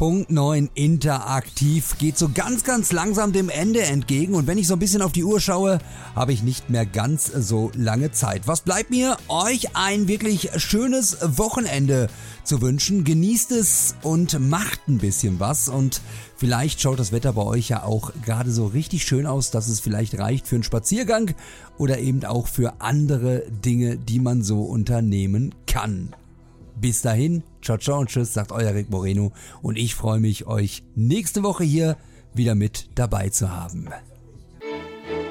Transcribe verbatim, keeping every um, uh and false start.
Punkt neun interaktiv geht so ganz, ganz langsam dem Ende entgegen und wenn ich so ein bisschen auf die Uhr schaue, habe ich nicht mehr ganz so lange Zeit. Was bleibt mir? Euch ein wirklich schönes Wochenende zu wünschen. Genießt es und macht ein bisschen was und vielleicht schaut das Wetter bei euch ja auch gerade so richtig schön aus, dass es vielleicht reicht für einen Spaziergang oder eben auch für andere Dinge, die man so unternehmen kann. Bis dahin, ciao, ciao und tschüss, sagt euer Rick Moreno und ich freue mich, euch nächste Woche hier wieder mit dabei zu haben.